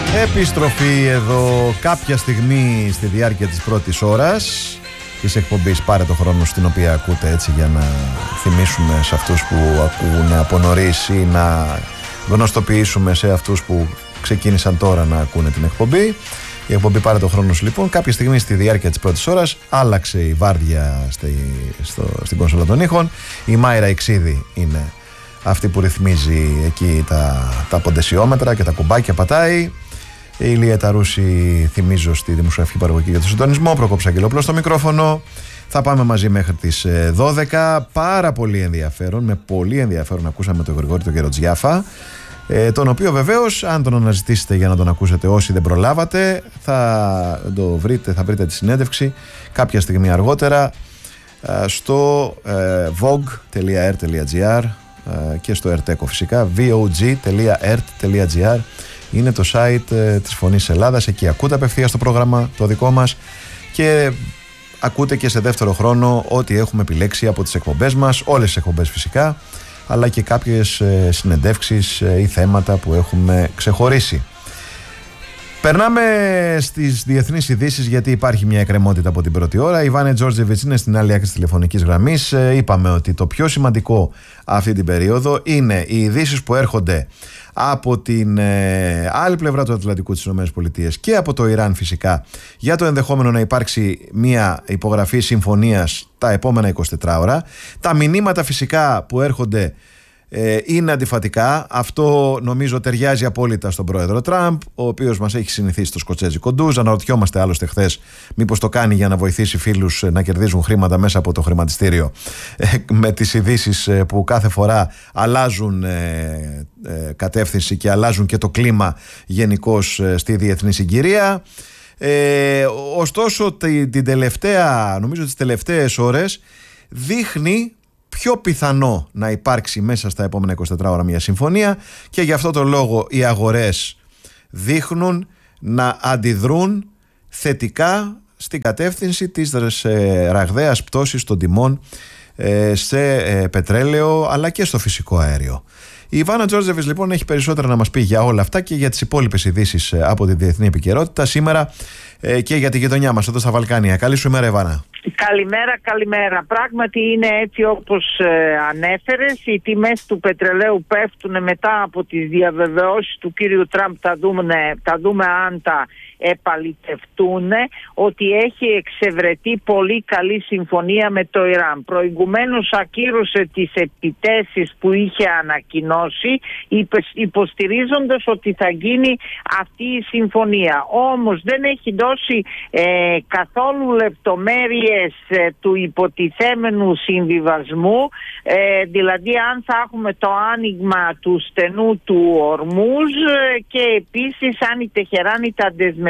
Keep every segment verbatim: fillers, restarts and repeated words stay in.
Επιστροφή εδώ κάποια στιγμή στη διάρκεια της πρώτης ώρας της εκπομπής Πάρε το χρόνο, στην οποία ακούτε, έτσι για να θυμίσουμε σε αυτούς που ακούνε από νωρίς ή να γνωστοποιήσουμε σε αυτούς που ξεκίνησαν τώρα να ακούνε την εκπομπή. Η εκπομπή Πάρε το χρόνο, λοιπόν, κάποια στιγμή στη διάρκεια της πρώτης ώρας άλλαξε η βάρδια στη, στο, στην κονσόλα των ήχων. Η Μάιρα Εξίδη είναι αυτή που ρυθμίζει εκεί τα, τα ποντεσιόμετρα και τα κουμπάκια πατάει. Η Ηλία Ταρούση, θυμίζω, στη δημοσιογραφική παραγωγή για τον συντονισμό. Προκόψα Αγγελόπουλο στο μικρόφωνο. Θα πάμε μαζί μέχρι τις δώδεκα. Πάρα πολύ ενδιαφέρον, με πολύ ενδιαφέρον ακούσαμε τον Γρηγόρη τον Γεροτζιάφα, ε, τον οποίο βεβαίως, αν τον αναζητήσετε για να τον ακούσετε όσοι δεν προλάβατε, θα το βρείτε, θα βρείτε τη συνέντευξη κάποια στιγμή αργότερα στο ε, vogue τελεία r τελεία gr ε, και στο Ερτέκο φυσικά, vogue τελεία r τελεία gr. Είναι το site ε, της Φωνής Ελλάδας. Εκεί ακούτε απευθείας το πρόγραμμα το δικό μας και ακούτε και σε δεύτερο χρόνο ό,τι έχουμε επιλέξει από τις εκπομπές μας, όλες τις εκπομπές φυσικά, αλλά και κάποιες ε, συνεντεύξεις ε, ή θέματα που έχουμε ξεχωρίσει. Περνάμε στις διεθνείς ειδήσεις, γιατί υπάρχει μια εκκρεμότητα από την πρώτη ώρα. Η Βάνε Τζόρτζεβιτς είναι στην άλλη άκρη της τηλεφωνικής γραμμής. Ε, είπαμε ότι το πιο σημαντικό αυτή την περίοδο είναι οι ειδήσεις που έρχονται από την ε, άλλη πλευρά του Ατλαντικού της ΗΠΑ και από το Ιράν φυσικά, για το ενδεχόμενο να υπάρξει μια υπογραφή συμφωνίας τα επόμενα εικοσιτέσσερις ώρα. Τα μηνύματα φυσικά που έρχονται ε, είναι αντιφατικά. Αυτό νομίζω ταιριάζει απόλυτα στον πρόεδρο Τραμπ, ο οποίος μας έχει συνηθίσει στο σκοτσέζικο ντουζ. Αναρωτιόμαστε άλλωστε χθες μήπως το κάνει για να βοηθήσει φίλους να κερδίζουν χρήματα μέσα από το χρηματιστήριο, ε, με τις ειδήσεις ε, που κάθε φορά αλλάζουν ε, ε, κατεύθυνση και αλλάζουν και το κλίμα γενικώς ε, στη διεθνή συγκυρία. Ε, ωστόσο την, την τελευταία, νομίζω τις τελευταίες ώρες δείχνει πιο πιθανό να υπάρξει μέσα στα επόμενα εικοσιτέσσερις ώρα μια συμφωνία, και γι' αυτό το λόγο οι αγορές δείχνουν να αντιδρούν θετικά στην κατεύθυνση της ραγδαίας πτώσης των τιμών σε πετρέλαιο αλλά και στο φυσικό αέριο. Η Ιβάνα Τζόρτζεβιτς, λοιπόν, έχει περισσότερα να μας πει για όλα αυτά και για τις υπόλοιπες ειδήσεις από τη διεθνή επικαιρότητα σήμερα και για τη γειτονιά μας εδώ στα Βαλκάνια. Καλή σου ημέρα, Ιβάνα. Καλημέρα, καλημέρα. Πράγματι είναι έτσι όπως ε, ανέφερες. Οι τιμές του πετρελαίου πέφτουν μετά από τις διαβεβαιώσεις του κύριου Τραμπ. Θα δούμε, θα δούμε αν τα επαληθευτούν, ότι έχει εξευρεθεί πολύ καλή συμφωνία με το Ιράν. Προηγουμένως ακύρωσε τις επιτέσεις που είχε ανακοινώσει, υποστηρίζοντας ότι θα γίνει αυτή η συμφωνία. Όμως δεν έχει δώσει ε, καθόλου λεπτομέρειες ε, του υποτιθέμενου συμβιβασμού, ε, δηλαδή αν θα έχουμε το άνοιγμα του στενού του Ορμούζ ε, και επίσης αν η Τεχεράνη τα δεσμευτεί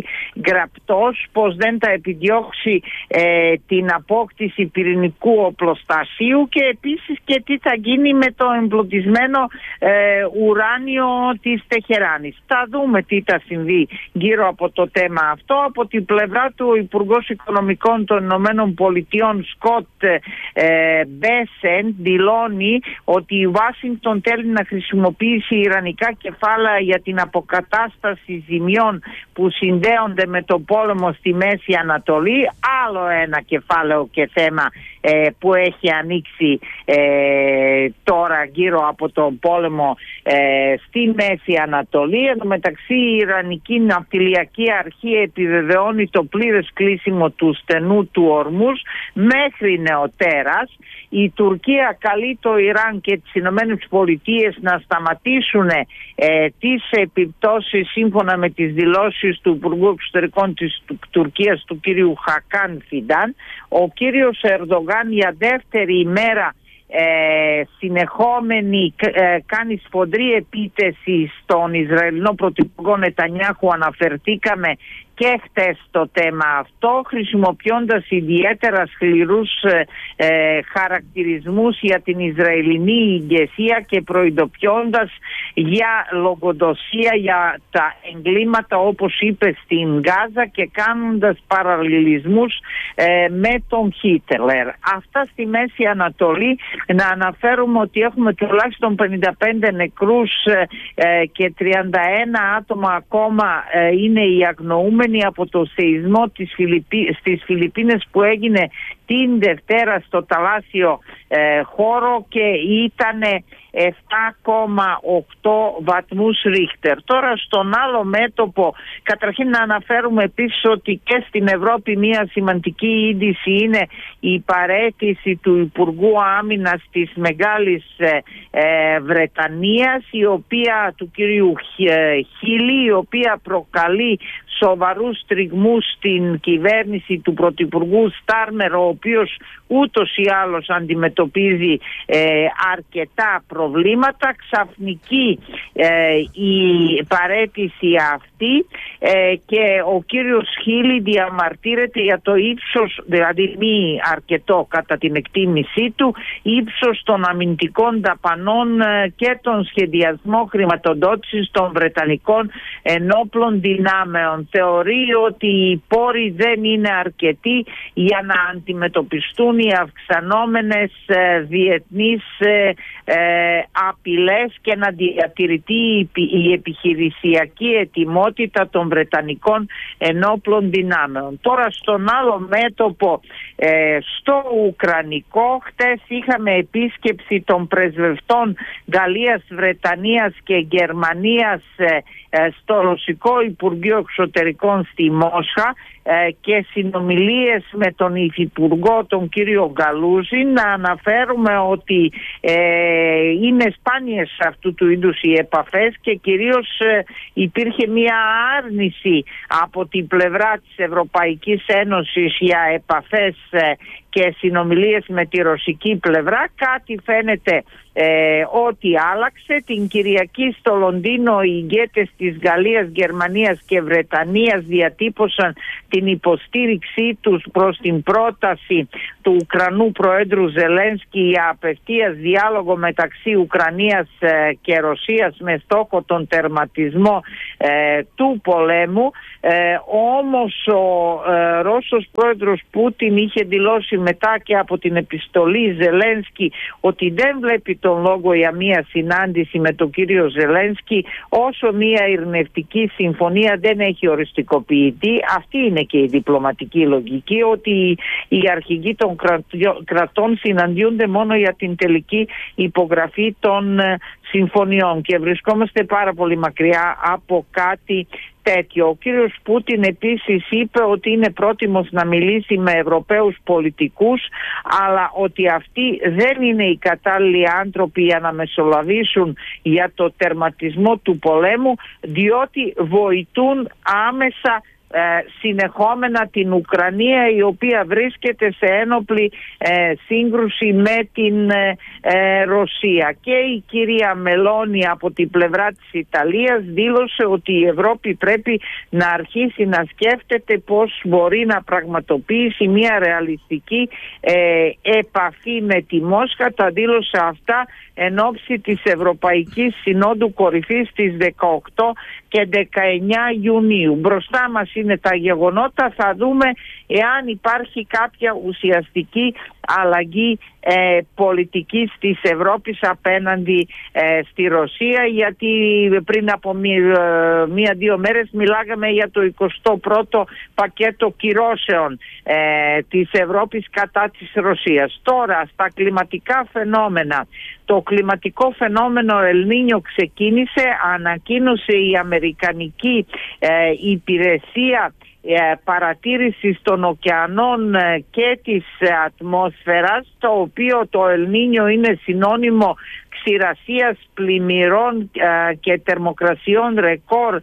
γραπτός πως δεν θα επιδιώξει ε, την απόκτηση πυρηνικού οπλοστασίου, και επίσης και τι θα γίνει με το εμπλουτισμένο ε, ουράνιο της Τεχεράνης. Θα δούμε τι θα συμβεί γύρω από το θέμα αυτό. Από την πλευρά του, ο Υπουργός Οικονομικών των Ηνωμένων Πολιτειών Σκοτ ε, Μπέσεν δηλώνει ότι η Ουάσιγκτον θέλει να χρησιμοποιήσει ιρανικά κεφάλαια για την αποκατάσταση ζημιών που συνδέονται με το πόλεμο στη Μέση Ανατολή. Άλλο ένα κεφάλαιο και θέμα ε, που έχει ανοίξει ε, τώρα γύρω από τον πόλεμο ε, στη Μέση Ανατολή. Εν τω μεταξύ, η Ιρανική Ναυτιλιακή Αρχή επιβεβαιώνει το πλήρες κλείσιμο του στενού του Ορμούζ μέχρι νεοτέρας. Η Τουρκία καλεί το Ιράν και τις Ηνωμένες Πολιτείες να σταματήσουν ε, τις επιπτώσεις, σύμφωνα με τις δηλώσεις του Υπουργού Εξωτερικών της Τουρκίας, του κύριου Χακάν Φιντάν. Ο κύριος Ερντογάν για δεύτερη ημέρα Ε, συνεχόμενη ε, κάνει σφοδρή επίθεση στον Ισραηλινό πρωθυπουργό Νετανιάχου. Αναφερθήκαμε και και χτες το θέμα αυτό, χρησιμοποιώντας ιδιαίτερα σκληρούς ε, χαρακτηρισμούς για την Ισραηλινή ηγεσία και προειδοποιώντας για λογοδοσία για τα εγκλήματα, όπως είπε, στην Γάζα, και κάνοντας παραλληλισμούς ε, με τον Χίτλερ. Αυτά στη Μέση Ανατολή. Να αναφέρουμε ότι έχουμε τουλάχιστον πενήντα πέντε νεκρούς ε, και τριάντα ένα άτομα ακόμα ε, είναι οι αγνοούμενοι από το σεισμό της Φιλιππί... στις Φιλιππίνες που έγινε την Δευτέρα στο θαλάσσιο ε, χώρο και ήταν επτά κόμμα οκτώ βαθμούς Ρίχτερ. Τώρα στον άλλο μέτωπο, καταρχήν να αναφέρουμε επίσης ότι και στην Ευρώπη μια σημαντική είδηση είναι η παραίτηση του Υπουργού Άμυνας της Μεγάλης ε, ε, Βρετανίας, η οποία, του κυρίου Χίλι, η οποία προκαλεί σοβαρούς τριγμούς στην κυβέρνηση του Πρωθυπουργού Στάρμερ, ο οποίος ούτως ή άλλως αντιμετωπίζει ε, αρκετά προβλήματα. Ξαφνική ε, η παραίτηση αυτή ε, και ο κύριος Χίλι διαμαρτύρεται για το ύψος, δηλαδή μη αρκετό κατά την εκτίμησή του, ύψος των αμυντικών δαπανών ε, και τον σχεδιασμό χρηματοδότησης των Βρετανικών ενόπλων δυνάμεων. Θεωρεί ότι οι πόροι δεν είναι αρκετοί για να αντιμετωπιστούν οι αυξανόμενες ε, διεθνείς ε, ε, απειλές και να διατηρηθεί η επιχειρησιακή ετοιμότητα των Βρετανικών ενόπλων δυνάμεων. Τώρα στον άλλο μέτωπο, ε, στο Ουκρανικό, χτες είχαμε επίσκεψη των πρεσβευτών Γαλλίας, Βρετανίας και Γερμανίας ε, ε, στο Ρωσικό Υπουργείο Εξωτερικών στη Μόσχα ε, και συνομιλίες με τον Υφυπουργό, τον κύριο Γκαλούζη. Να αναφέρουμε ότι ε, είναι σπάνιες αυτού του είδους οι επαφές και κυρίως ε, υπήρχε μια άρνηση από την πλευρά της Ευρωπαϊκής Ένωσης για επαφές ε, και συνομιλίες με τη ρωσική πλευρά. Κάτι φαίνεται ε, ότι άλλαξε. Την Κυριακή στο Λονδίνο οι ηγέτες της Γαλλίας, Γερμανίας και Βρετανίας διατύπωσαν την υποστήριξή τους προς την πρόταση του Ουκρανού Προέδρου Ζελένσκι για απευθείας διάλογο μεταξύ Ουκρανίας ε, και Ρωσίας με στόχο τον τερματισμό ε, του πολέμου. Ε, όμως ο ε, Ρώσος Πρόεδρος Πούτιν είχε δηλώσει μετά και από την επιστολή Ζελένσκι ότι δεν βλέπει τον λόγο για μια συνάντηση με τον κύριο Ζελένσκι όσο μια ειρηνευτική συμφωνία δεν έχει οριστικοποιηθεί. Αυτή είναι και η διπλωματική λογική, ότι οι αρχηγοί των κρατών συναντιούνται μόνο για την τελική υπογραφή των συμφωνιών και βρισκόμαστε πάρα πολύ μακριά από κάτι τέτοιο. Ο κύριος Πούτιν επίσης είπε ότι είναι πρόθυμος να μιλήσει με Ευρωπαίους πολιτικούς, αλλά ότι αυτοί δεν είναι οι κατάλληλοι άνθρωποι για να μεσολαβήσουν για το τερματισμό του πολέμου, διότι βοηθούν άμεσα Ε, συνεχόμενα την Ουκρανία, η οποία βρίσκεται σε ένοπλη ε, σύγκρουση με την ε, ε, Ρωσία. Και η κυρία Μελώνη από την πλευρά της Ιταλίας δήλωσε ότι η Ευρώπη πρέπει να αρχίσει να σκέφτεται πώς μπορεί να πραγματοποιήσει μια ρεαλιστική ε, επαφή με τη Μόσχα. Τα δήλωσε αυτά εν ώψη της Ευρωπαϊκής Συνόδου Κορυφής στις δεκαοκτώ και δεκαεννιά Ιουνίου. Μπροστά μας είναι τα γεγονότα, θα δούμε εάν υπάρχει κάποια ουσιαστική αλλαγή ε, πολιτικής της Ευρώπης απέναντι ε, στη Ρωσία, γιατί πριν από μία-δύο μέρες μιλάγαμε για το εικοστό πρώτο πακέτο κυρώσεων ε, της Ευρώπης κατά της Ρωσίας. Τώρα στα κλιματικά φαινόμενα, το κλιματικό φαινόμενο Ελνίνιο ξεκίνησε, ανακοίνωσε η Αμερικανική ε, υπηρεσία παρατήρησης των ωκεανών και της ατμόσφαιρας, το οποίο το Ελνίνιο είναι συνώνυμο ξηρασίας, πλημμυρών και θερμοκρασιών ρεκόρ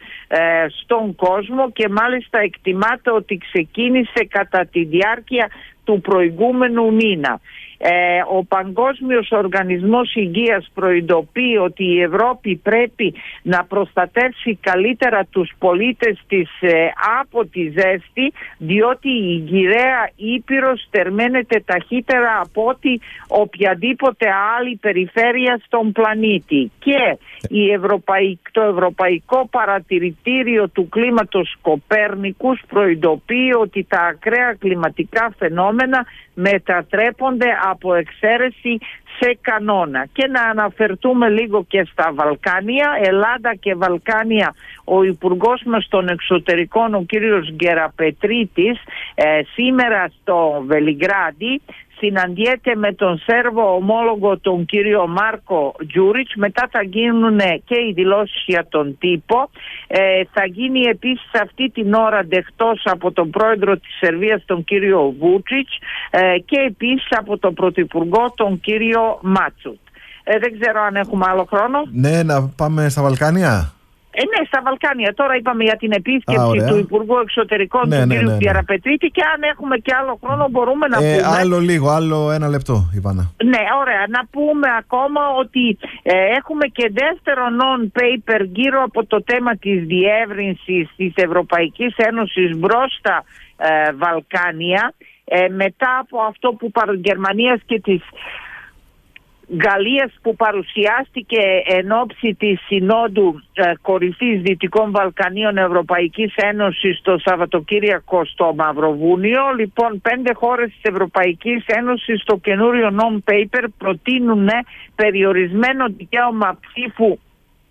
στον κόσμο, και μάλιστα εκτιμάται ότι ξεκίνησε κατά τη διάρκεια του προηγούμενου μήνα. Ε, ο Παγκόσμιος Οργανισμός Υγείας προειδοποιεί ότι η Ευρώπη πρέπει να προστατεύσει καλύτερα τους πολίτες της ε, από τη ζέστη, διότι η γυραιά Ήπειρος τερμαίνεται ταχύτερα από ότι οποιαδήποτε άλλη περιφέρεια στον πλανήτη. Και η Ευρωπαϊ... το Ευρωπαϊκό Παρατηρητήριο του Κλίματος Κοπέρνικους προειδοποιεί ότι τα ακραία κλιματικά φαινόμενα μετατρέπονται από εξαίρεση σε κανόνα. Και να αναφερθούμε λίγο και στα Βαλκάνια, Ελλάδα και Βαλκάνια. Ο Υπουργός μας των Εξωτερικών, ο κύριος Γκεραπετρίτης, ε, σήμερα στο Βελιγράδι συναντιέται με τον Σέρβο ομόλογο τον κύριο Μάρκο Τζούριτς. Μετά θα γίνουν και οι δηλώσεις για τον τύπο. Ε, θα γίνει επίσης αυτή την ώρα δεχτός από τον πρόεδρο της Σερβίας τον κύριο Βούτσιτς ε, και επίσης από τον πρωθυπουργό τον κύριο Μάτσουτ. Ε, δεν ξέρω αν έχουμε άλλο χρόνο. Ναι, να πάμε στα Βαλκάνια. Ε, ναι, στα Βαλκάνια. Τώρα είπαμε για την επίσκεψη Α, του Υπουργού Εξωτερικών ναι, του ναι, κ. ναι, ναι. Γκεραπετρίτη, και αν έχουμε και άλλο χρόνο μπορούμε να ε, πούμε... Άλλο λίγο, άλλο ένα λεπτό, Ιβάνα. Ναι, ωραία. Να πούμε ακόμα ότι ε, έχουμε και δεύτερο non-paper γύρω από το θέμα της διεύρυνσης της Ευρωπαϊκής Ένωσης μπρος στα ε, Βαλκάνια, ε, μετά από αυτό που παρ' Γερμανίας και της Γαλλίας που παρουσιάστηκε εν ώψη της Συνόδου ε, Κορυφής Δυτικών Βαλκανίων Ευρωπαϊκής Ένωσης το Σαββατοκύριακο στο Μαυροβούνιο. Λοιπόν, πέντε χώρες της Ευρωπαϊκής Ένωσης στο καινούριο non-paper προτείνουν περιορισμένο δικαίωμα ψήφου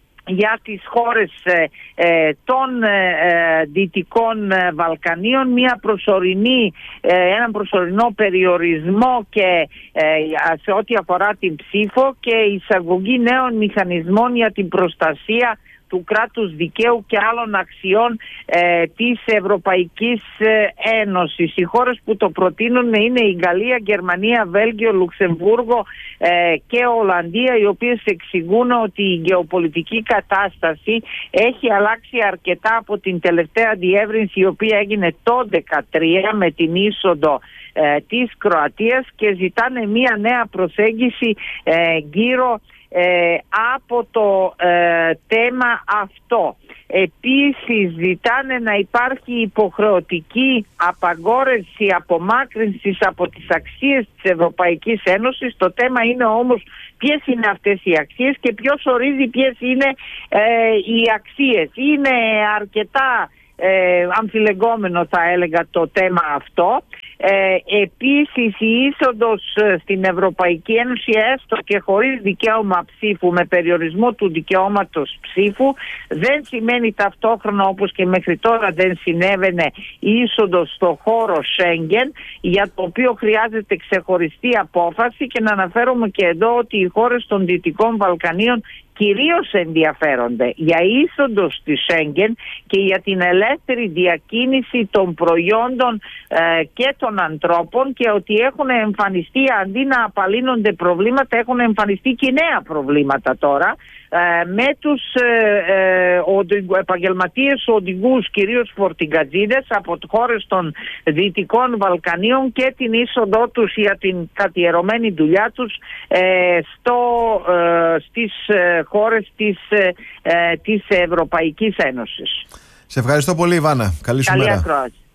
για τις χώρες ε, ε, των ε, Δυτικών ε, Βαλκανίων, μια προσωρινή, ε, έναν προσωρινό περιορισμό και ε, σε ό,τι αφορά την ψήφο και εισαγωγή νέων μηχανισμών για την προστασία του κράτους δικαίου και άλλων αξιών ε, της Ευρωπαϊκής Ένωσης. Οι χώρες που το προτείνουν είναι η Γαλλία, Γερμανία, Βέλγιο, Λουξεμβούργο ε, και Ολλανδία, οι οποίες εξηγούν ότι η γεωπολιτική κατάσταση έχει αλλάξει αρκετά από την τελευταία διεύρυνση, η οποία έγινε το δύο χιλιάδες δεκατρία με την είσοδο ε, της Κροατίας, και ζητάνε μια νέα προσέγγιση ε, γύρω Ε, από το ε, θέμα αυτό. Επίσης ζητάνε να υπάρχει υποχρεωτική απαγόρευση απομάκρυνσης από τις αξίες της Ευρωπαϊκής Ένωσης. Το θέμα είναι όμως ποιες είναι αυτές οι αξίες και ποιος ορίζει ποιες είναι ε, οι αξίες. Είναι αρκετά ε, αμφιλεγόμενο, θα έλεγα, το θέμα αυτό. Ε, επίσης η είσοδος στην Ευρωπαϊκή Ένωση, έστω και χωρίς δικαίωμα ψήφου, με περιορισμό του δικαιώματος ψήφου, δεν σημαίνει ταυτόχρονα, όπως και μέχρι τώρα δεν συνέβαινε, η είσοδος στο χώρο Σέγγεν, για το οποίο χρειάζεται ξεχωριστή απόφαση. Και να αναφέρουμε και εδώ ότι οι χώρες των Δυτικών Βαλκανίων κυρίως ενδιαφέρονται για είσοδο στη Σέγγεν και για την ελεύθερη διακίνηση των προϊόντων ε, και των ανθρώπων, και ότι έχουν εμφανιστεί, αντί να απαλύνονται προβλήματα, έχουν εμφανιστεί και νέα προβλήματα τώρα ε, με τους ε, ε, οδηγου, επαγγελματίες οδηγούς, κυρίως φορτηγατζίδες από χώρες των Δυτικών Βαλκανίων, και την είσοδό τους για την καθιερωμένη δουλειά τους ε, στο, ε, στις ε, χώρες της, ε, της Ευρωπαϊκής Ένωσης. Σε ευχαριστώ πολύ, Ιβάνα. Καλή σου μέρα. Καλή ακρόαση.